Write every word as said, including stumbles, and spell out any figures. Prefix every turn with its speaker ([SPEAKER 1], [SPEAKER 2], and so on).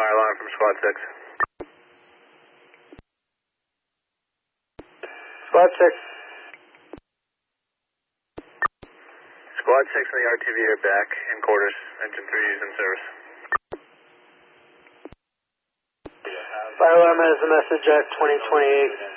[SPEAKER 1] fire alarm from Squad six.
[SPEAKER 2] Squad six.
[SPEAKER 1] Squad six and the R T V are back in quarters. Engine three is in service.
[SPEAKER 2] Fire alarm has a message at twenty twenty-eight.